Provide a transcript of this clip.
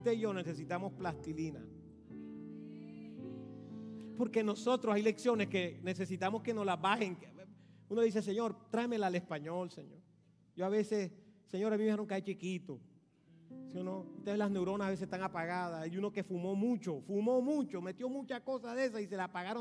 Usted y yo necesitamos plastilina. Porque nosotros hay lecciones que necesitamos que nos las bajen. Uno dice, Señor, tráemela al español, Señor. Yo a veces, Señor, a mí me dejaron caer chiquito. ¿Sí o no? Entonces las neuronas a veces están apagadas. Hay uno que fumó mucho, metió muchas cosas de esas y se la apagaron